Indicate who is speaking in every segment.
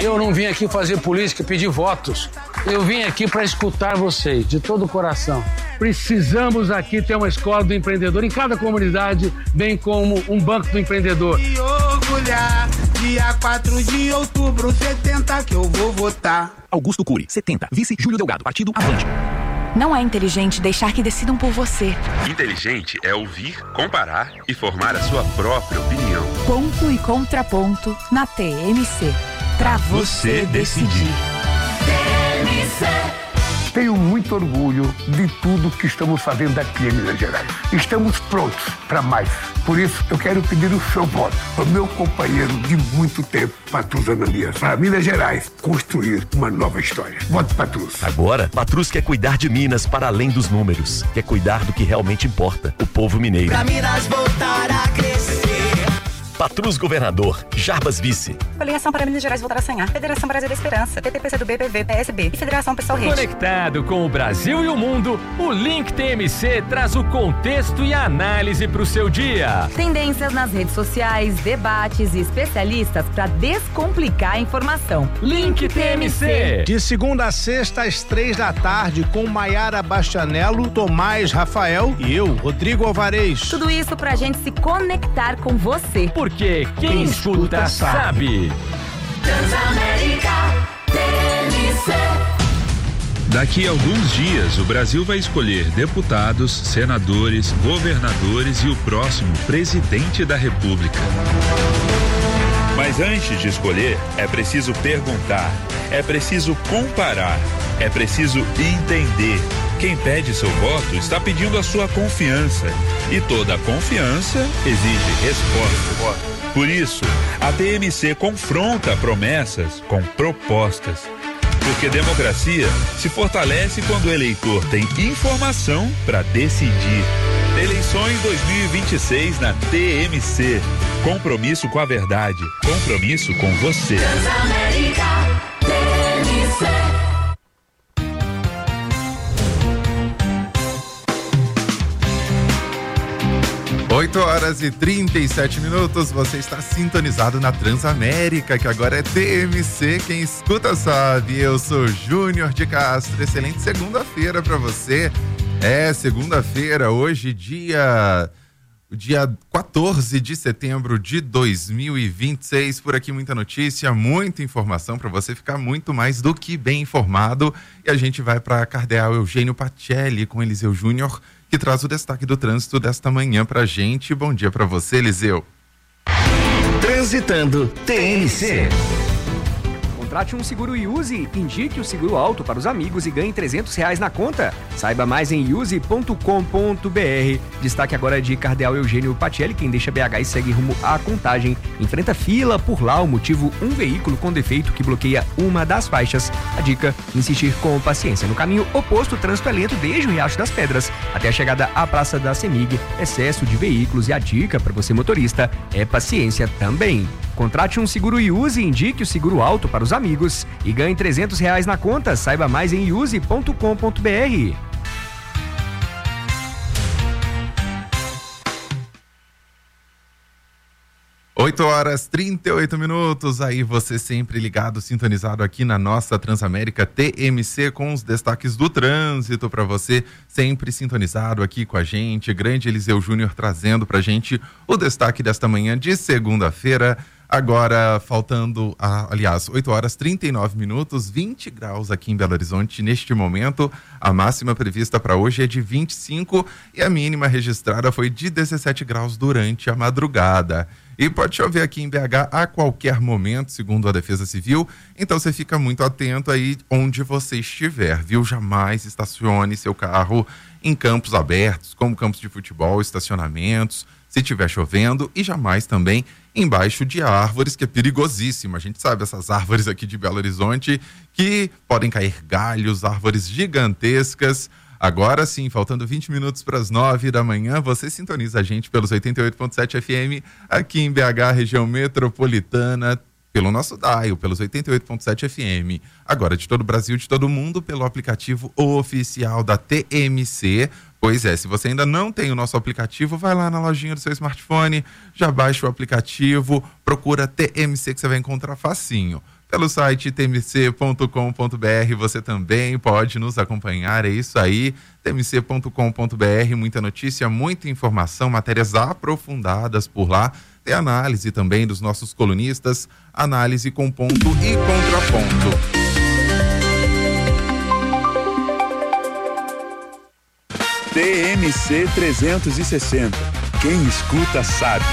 Speaker 1: Eu não vim aqui fazer política e pedir votos. Eu vim aqui para escutar vocês, de todo o coração. Precisamos aqui ter uma escola do empreendedor em cada comunidade, bem como um banco do empreendedor.
Speaker 2: E orgulhar, dia 4 de outubro, 70 que eu vou votar.
Speaker 3: Augusto Cury, 70. Vice Júlio Delgado, partido Avante.
Speaker 4: Não é inteligente deixar que decidam por você.
Speaker 5: Inteligente é ouvir, comparar e formar a sua própria opinião.
Speaker 4: Ponto e contraponto na TMC. Pra você decidir. TMC.
Speaker 6: Tenho muito orgulho de tudo que estamos fazendo aqui em Minas Gerais. Estamos prontos para mais. Por isso, eu quero pedir o seu voto para o meu companheiro de muito tempo, Patrus Ananias, para Minas Gerais construir uma nova história. Vote Patrus.
Speaker 3: Agora, Patrus quer cuidar de Minas para além dos números. Quer cuidar do que realmente importa, o povo mineiro.
Speaker 2: Pra Minas voltar a crescer.
Speaker 3: Patrus Governador, Jarbas Vice.
Speaker 4: Coligação para Minas Gerais voltar a sonhar. Federação Brasil da Esperança. PTPC do BPV, PSB e Federação Pessoal Rede.
Speaker 7: Conectado com o Brasil e o mundo, o Link TMC traz o contexto e a análise para o seu dia.
Speaker 4: Tendências nas redes sociais, debates e especialistas para descomplicar a informação.
Speaker 7: Link TMC.
Speaker 8: De segunda a sexta, às 3 da tarde, com Maiara Bastianello, Tomás Rafael e eu, Rodrigo Alvarez.
Speaker 4: Tudo isso pra gente se conectar com você.
Speaker 7: Porque quem escuta sabe.
Speaker 4: Transamérica TMC.
Speaker 9: Daqui a alguns dias, o Brasil vai escolher deputados, senadores, governadores e o próximo presidente da República. Mas antes de escolher, é preciso perguntar, é preciso comparar, é preciso entender. Quem pede seu voto está pedindo a sua confiança. E toda confiança exige resposta. Por isso, a TMC confronta promessas com propostas. Porque democracia se fortalece quando o eleitor tem informação para decidir. Eleições 2026 na TMC. Compromisso com a verdade. Compromisso com você.
Speaker 4: Transamérica TMC.
Speaker 10: 8h37, você está sintonizado na Transamérica, que agora é TMC, quem escuta sabe. Eu sou Júnior de Castro, excelente segunda-feira para você. É segunda-feira, hoje dia 14 de setembro de 2026, por aqui muita notícia, muita informação para você ficar muito mais do que bem informado. E a gente vai para Cardeal Eugênio Pacelli com Eliseu Júnior, que traz o destaque do trânsito desta manhã pra gente. Bom dia pra você, Eliseu.
Speaker 3: Transitando TMC.
Speaker 11: Contrate um seguro Yuzi, indique o seguro alto para os amigos e ganhe R$300 na conta. Saiba mais em yuzi.com.br. Destaque agora de Cardeal Eugênio Pacelli, quem deixa BH e segue rumo à Contagem. Enfrenta fila por lá, o motivo um veículo com defeito que bloqueia uma das faixas. A dica, insistir com paciência. No caminho oposto, o trânsito é lento desde o Riacho das Pedras até a chegada à Praça da Semig. Excesso de veículos e a dica para você motorista é paciência também. Contrate um seguro Yuzi, indique o seguro alto para os amigos e ganhe R$300 na conta. Saiba mais em yuzi.com.br.
Speaker 10: 8h38, aí você sempre ligado, sintonizado aqui na nossa Transamérica TMC com os destaques do trânsito para você, sempre sintonizado aqui com a gente. Grande Eliseu Júnior trazendo pra gente o destaque desta manhã de segunda-feira. Agora, faltando, 8h39, 20 graus aqui em Belo Horizonte neste momento. A máxima prevista para hoje é de 25 e a mínima registrada foi de 17 graus durante a madrugada. E pode chover aqui em BH a qualquer momento, segundo a Defesa Civil. Então você fica muito atento aí onde você estiver, viu? Jamais estacione seu carro em campos abertos, como campos de futebol, estacionamentos, se estiver chovendo, e jamais também embaixo de árvores, que é perigosíssimo. A gente sabe essas árvores aqui de Belo Horizonte que podem cair galhos, árvores gigantescas. Agora sim, faltando 20 minutos para as 9 da manhã, você sintoniza a gente pelos 88.7 FM aqui em BH, região metropolitana, pelo nosso dial, pelos 88.7 FM. Agora de todo o Brasil, de todo mundo, pelo aplicativo oficial da TMC. Pois é, se você ainda não tem o nosso aplicativo, vai lá na lojinha do seu smartphone, já baixa o aplicativo, procura TMC que você vai encontrar facinho. pelo site tmc.com.br. Você também pode nos acompanhar, é isso aí, tmc.com.br, muita notícia, muita informação, matérias aprofundadas por lá. Tem análise também dos nossos colunistas, análise com ponto e contraponto.
Speaker 12: TMC 360. Quem escuta sabe.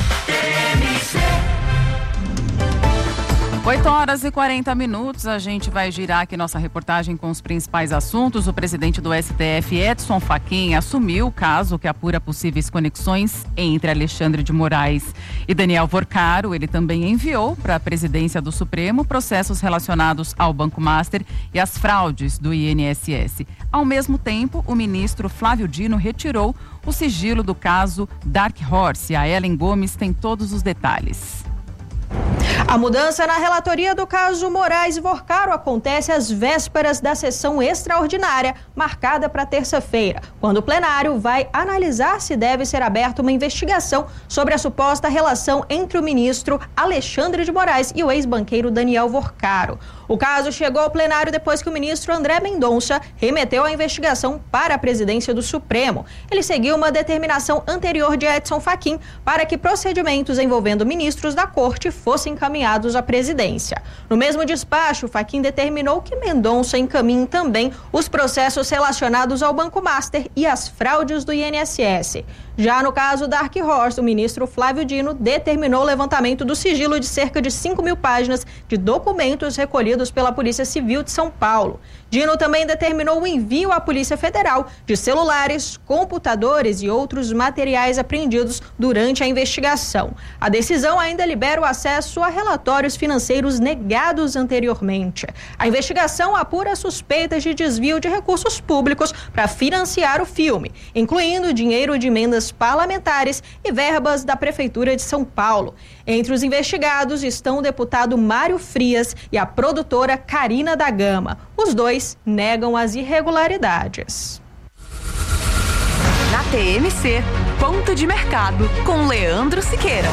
Speaker 13: 8h40, a gente vai girar aqui nossa reportagem com os principais assuntos. O presidente do STF, Edson Fachin, assumiu o caso que apura possíveis conexões entre Alexandre de Moraes e Daniel Vorcaro. Ele também enviou para a presidência do Supremo processos relacionados ao Banco Master e às fraudes do INSS. Ao mesmo tempo, o ministro Flávio Dino retirou o sigilo do caso Dark Horse. A Ellen Gomes tem todos os detalhes.
Speaker 14: A mudança na relatoria do caso Moraes e Vorcaro acontece às vésperas da sessão extraordinária, marcada para terça-feira, quando o plenário vai analisar se deve ser aberta uma investigação sobre a suposta relação entre o ministro Alexandre de Moraes e o ex-banqueiro Daniel Vorcaro. O caso chegou ao plenário depois que o ministro André Mendonça remeteu a investigação para a presidência do Supremo. Ele seguiu uma determinação anterior de Edson Fachin para que procedimentos envolvendo ministros da corte fossem encaminhados à presidência. No mesmo despacho, Fachin determinou que Mendonça encaminhe também os processos relacionados ao Banco Master e às fraudes do INSS. Já no caso Dark Horse, o ministro Flávio Dino determinou o levantamento do sigilo de cerca de 5.000 páginas de documentos recolhidos pela Polícia Civil de São Paulo. Dino também determinou o envio à Polícia Federal de celulares, computadores e outros materiais apreendidos durante a investigação. A decisão ainda libera o acesso a relatórios financeiros negados anteriormente. A investigação apura suspeitas de desvio de recursos públicos para financiar o filme, incluindo dinheiro de emendas parlamentares e verbas da Prefeitura de São Paulo. Entre os investigados estão o deputado Mário Frias e a produtora Karina da Gama. Os dois negam as irregularidades.
Speaker 4: Na TMC, ponto de mercado com Leandro Siqueira.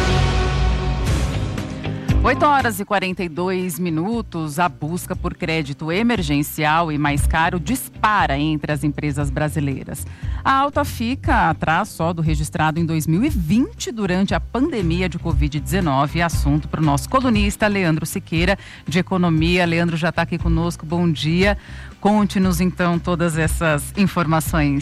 Speaker 13: 8h42, a busca por crédito emergencial e mais caro dispara entre as empresas brasileiras. A alta fica atrás só do registrado em 2020 durante a pandemia de Covid-19. Assunto para o nosso colunista Leandro Siqueira, de Economia. Leandro já está aqui conosco, bom dia. Conte-nos então todas essas informações.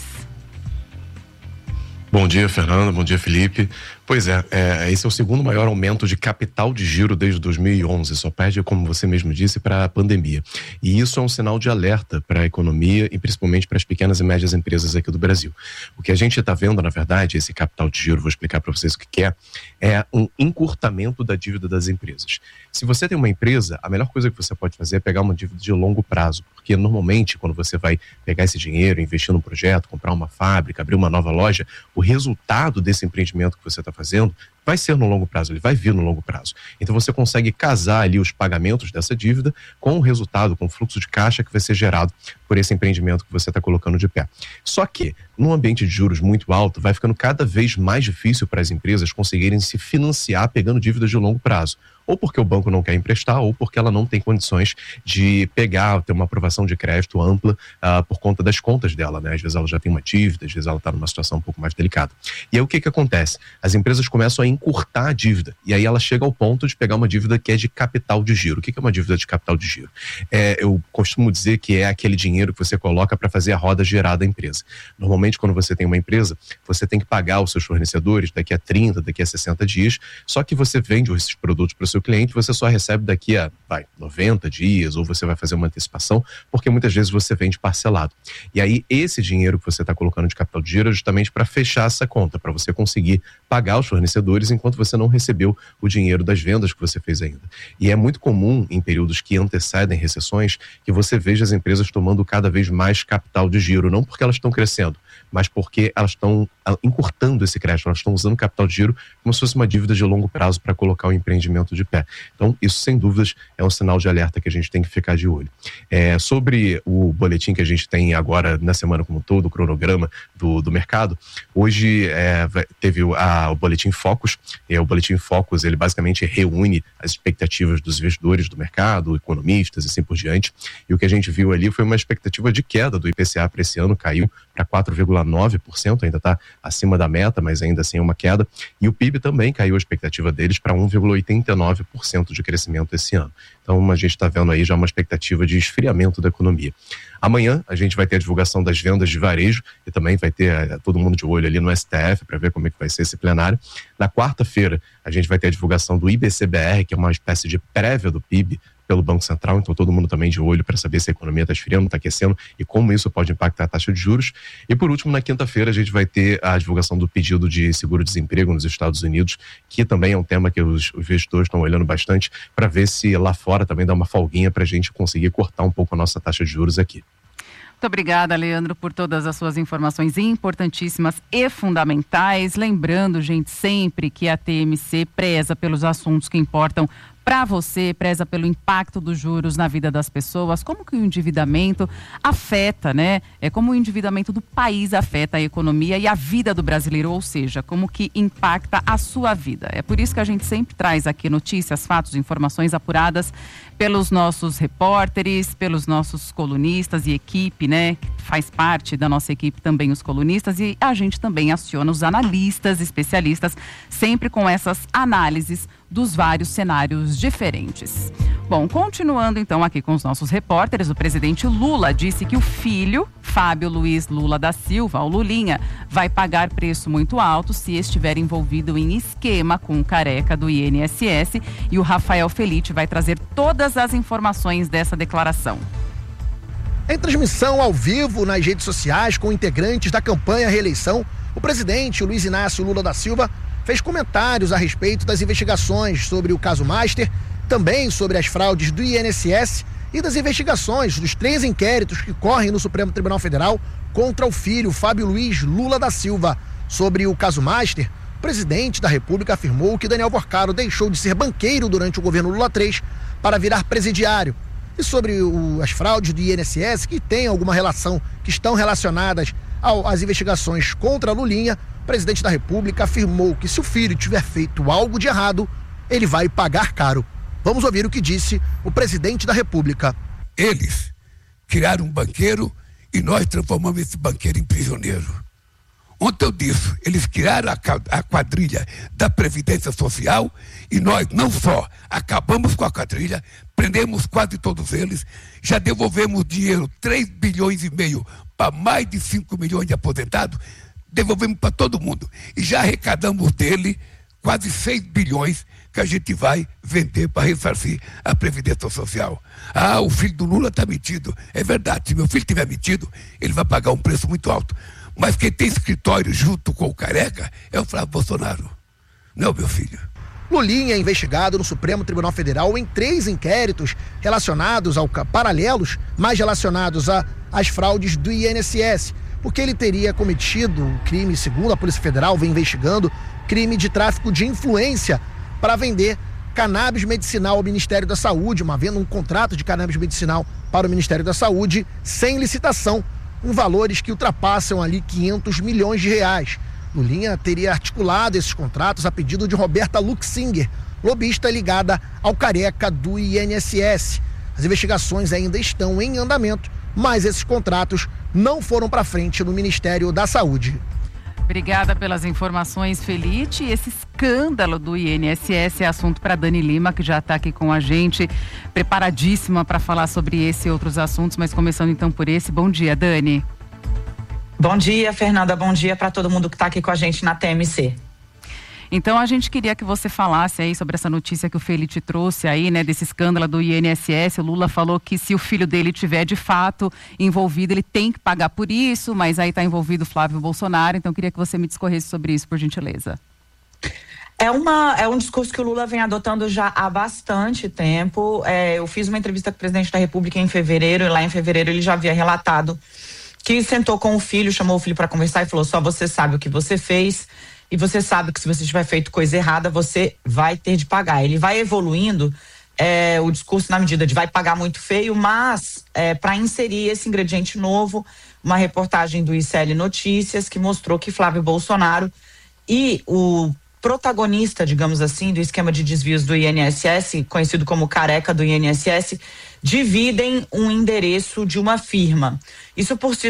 Speaker 15: Bom dia, Fernanda. Bom dia, Felipe. Pois é, esse é o segundo maior aumento de capital de giro desde 2011, só perde, como você mesmo disse, para a pandemia. E isso é um sinal de alerta para a economia e principalmente para as pequenas e médias empresas aqui do Brasil. O que a gente está vendo, na verdade, esse capital de giro, vou explicar para vocês o que é um encurtamento da dívida das empresas. Se você tem uma empresa, a melhor coisa que você pode fazer é pegar uma dívida de longo prazo, porque normalmente quando você vai pegar esse dinheiro, investir num projeto, comprar uma fábrica, abrir uma nova loja, o resultado desse empreendimento que você está fazendo vai ser no longo prazo, ele vai vir no longo prazo. Então você consegue casar ali os pagamentos dessa dívida com o resultado, com o fluxo de caixa que vai ser gerado por esse empreendimento que você está colocando de pé. Só que, num ambiente de juros muito alto, vai ficando cada vez mais difícil para as empresas conseguirem se financiar pegando dívidas de longo prazo. Ou porque o banco não quer emprestar, ou porque ela não tem condições de pegar, ter uma aprovação de crédito ampla por conta das contas dela, né? Às vezes ela já tem uma dívida, às vezes ela está numa situação um pouco mais delicada. E aí o que acontece? As empresas começam a encurtar a dívida, e aí ela chega ao ponto de pegar uma dívida que é de capital de giro. O que é uma dívida de capital de giro? Eu costumo dizer que é aquele dinheiro que você coloca para fazer a roda girar da empresa. Normalmente, quando você tem uma empresa, você tem que pagar os seus fornecedores daqui a 30, daqui a 60 dias, só que você vende esses produtos para o seu cliente, você só recebe daqui a 90 dias, ou você vai fazer uma antecipação, porque muitas vezes você vende parcelado. E aí, esse dinheiro que você está colocando de capital de giro é justamente para fechar essa conta, para você conseguir pagar os fornecedores enquanto você não recebeu o dinheiro das vendas que você fez ainda. E é muito comum, em períodos que antecedem recessões, que você veja as empresas tomando cada vez mais capital de giro, não porque elas estão crescendo, mas porque elas estão encurtando esse crédito, elas estão usando o capital de giro como se fosse uma dívida de longo prazo para colocar o empreendimento de pé. Então, isso sem dúvidas é um sinal de alerta que a gente tem que ficar de olho. Sobre o boletim que a gente tem agora na semana como um todo, o cronograma do mercado, hoje teve o Boletim Focus. O Boletim Focus, ele basicamente reúne as expectativas dos investidores do mercado, economistas e assim por diante. E o que a gente viu ali foi uma expectativa de queda do IPCA para esse ano, caiu para 4,9%, ainda está acima da meta, mas ainda assim é uma queda. E o PIB também caiu a expectativa deles para 1,89% de crescimento esse ano. Então a gente está vendo aí já uma expectativa de esfriamento da economia. Amanhã a gente vai ter a divulgação das vendas de varejo e também vai ter todo mundo de olho ali no STF para ver como é que vai ser esse plenário. Na quarta-feira a gente vai ter a divulgação do IBCBR, que é uma espécie de prévia do PIB pelo Banco Central, então todo mundo também de olho para saber se a economia está esfriando, está aquecendo e como isso pode impactar a taxa de juros. E por último, na quinta-feira a gente vai ter a divulgação do pedido de seguro-desemprego nos Estados Unidos, que também é um tema que os investidores estão olhando bastante para ver se lá fora também dá uma folguinha para a gente conseguir cortar um pouco a nossa taxa de juros aqui.
Speaker 13: Muito obrigada, Leandro, por todas as suas informações importantíssimas e fundamentais. Lembrando, gente, sempre que a TMC preza pelos assuntos que importam para você, preza pelo impacto dos juros na vida das pessoas, como que o endividamento afeta, né? Como o endividamento do país afeta a economia e a vida do brasileiro, ou seja, como que impacta a sua vida. É por isso que a gente sempre traz aqui notícias, fatos, informações apuradas pelos nossos repórteres, pelos nossos colunistas e equipe, né? Faz parte da nossa equipe também os colunistas, e a gente também aciona os analistas, especialistas, sempre com essas análises dos vários cenários diferentes. Bom, continuando então aqui com os nossos repórteres, o presidente Lula disse que o filho, Fábio Luiz Lula da Silva, o Lulinha, vai pagar preço muito alto se estiver envolvido em esquema com o careca do INSS, e o Rafael Felite vai trazer todas as informações dessa declaração.
Speaker 16: Em transmissão ao vivo nas redes sociais com integrantes da campanha à reeleição, o presidente Luiz Inácio Lula da Silva fez comentários a respeito das investigações sobre o caso Master, também sobre as fraudes do INSS e das investigações dos 3 inquéritos que correm no Supremo Tribunal Federal contra o filho Fábio Luiz Lula da Silva. Sobre o caso Master, o presidente da República afirmou que Daniel Porcaro deixou de ser banqueiro durante o governo Lula III para virar presidiário. E sobre as fraudes do INSS, que têm alguma relação, que estão relacionadas às investigações contra Lulinha, o presidente da República afirmou que se o filho tiver feito algo de errado, ele vai pagar caro. Vamos ouvir o que disse o presidente da República.
Speaker 17: Eles criaram um banqueiro e nós transformamos esse banqueiro em prisioneiro. Ontem eu disse, eles criaram a quadrilha da Previdência Social e nós não só acabamos com a quadrilha, prendemos quase todos eles, já devolvemos dinheiro, 3,5 bilhões para mais de 5 milhões de aposentados, devolvemos para todo mundo e já arrecadamos dele quase 6 bilhões que a gente vai vender para ressarcir a Previdência Social. Ah, o filho do Lula está metido. É verdade, se meu filho estiver metido, ele vai pagar um preço muito alto. Mas quem tem escritório junto com o careca é o Flávio Bolsonaro, não meu filho.
Speaker 16: Lulinha é investigado no Supremo Tribunal Federal em 3 inquéritos relacionados paralelos, mais relacionados às fraudes do INSS, porque ele teria cometido um crime, segundo a Polícia Federal, vem investigando, crime de tráfico de influência para vender cannabis medicinal ao Ministério da Saúde, havendo um contrato de cannabis medicinal para o Ministério da Saúde sem licitação, com valores que ultrapassam ali 500 milhões de reais. Lulinha teria articulado esses contratos a pedido de Roberta Luxinger, lobista ligada ao careca do INSS. As investigações ainda estão em andamento, mas esses contratos não foram para frente no Ministério da Saúde.
Speaker 13: Obrigada pelas informações, Felite. Esse escândalo do INSS é assunto para Dani Lima, que já está aqui com a gente, preparadíssima para falar sobre esse e outros assuntos, mas começando então por esse. Bom dia, Dani.
Speaker 18: Bom dia, Fernanda. Bom dia para todo mundo que está aqui com a gente na TMC.
Speaker 13: Então a gente queria que você falasse aí sobre essa notícia que o Felite trouxe aí, né, desse escândalo do INSS. O Lula falou que se o filho dele tiver de fato envolvido, ele tem que pagar por isso, mas aí está envolvido o Flávio Bolsonaro, então eu queria que você me discorresse sobre isso, por gentileza.
Speaker 18: É um discurso que o Lula vem adotando já há bastante tempo. Eu fiz uma entrevista com o presidente da República em fevereiro, e lá em fevereiro ele já havia relatado que sentou com o filho, chamou o filho para conversar e falou: só você sabe o que você fez, e você sabe que se você tiver feito coisa errada, você vai ter de pagar. Ele vai evoluindo o discurso na medida de vai pagar muito feio, mas para inserir esse ingrediente novo, uma reportagem do ICL Notícias que mostrou que Flávio Bolsonaro e o protagonista, digamos assim, do esquema de desvios do INSS, conhecido como careca do INSS, dividem um endereço de uma firma. Isso por si